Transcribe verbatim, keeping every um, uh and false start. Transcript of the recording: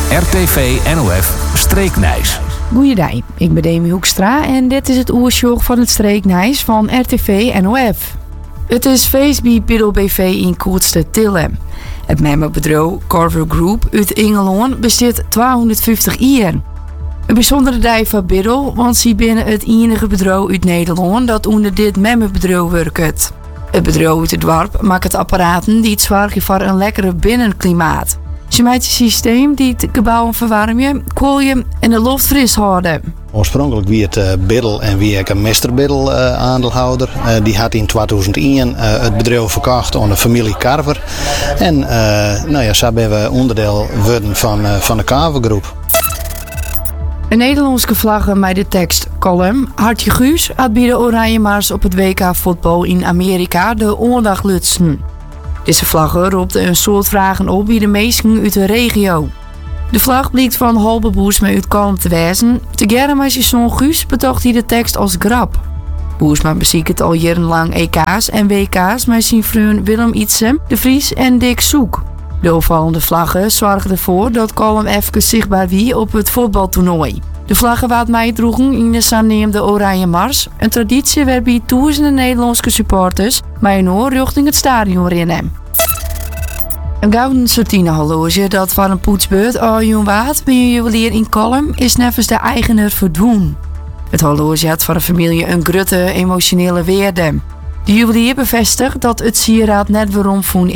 R T V N O F Streeknijs. Goeiedag, ik ben Demi Hoekstra en dit is het oersjoch van het Streeknijs van R T V N O F. Het is feest bij Biddel B V in Kootste Tille. Het memberbedrijf Carver Group uit Ingeloon bestaat tweehonderdvijftig jaar. Een bijzondere dag van Biddel, want ze binnen het enige bedrijf uit Nederland dat onder dit memberbedrijf werkt. Het bedrijf uit het dorp maakt het apparaten die het zorgen voor een lekkere binnenklimaat. Ze maakt een systeem die het gebouw verwarmen, koelen en de lucht fris houden. Oorspronkelijk wie het uh, Biddel en wie ik een mister Biddel uh, aandeelhouder. Uh, die had in tweeduizend één uh, het bedrijf verkocht aan de familie Carver. En uh, nou ja, zo zijn we onderdeel worden van, uh, van de Carver Groep. Een Nederlandse vlag met de tekst column. Hartje Guus had bij de Oranje Mars op het W K voetbal in Amerika de aandacht lutsen. Deze vlag roept een soort vragen op bij de meesten uit de regio. De vlag blijkt van halve Boersma uit Kalm te wijzen. Together met zijn zoon Guus betocht hij de tekst als grap. Boersma beziekt al jarenlang E K's en W K's met zijn vriend Willem Ietsem, De Vries en Dick Soek. De opvallende vlaggen zorgen ervoor dat Kalm even zichtbaar wie op het voetbaltoernooi. De vlaggen wat mij droegen in de zanaamde Oranje Mars, een traditie waarbij duizenden Nederlandse supporters met een oor richting het stadion rennen. Een gouden satine horloge dat van een poetsbeurt al jong waard bij een juwelier in Kalm is nevens de eigenaar verdwenen. Het horloge had voor de familie een grote emotionele waarde. De juwelier bevestigt dat het sieraad net waarom van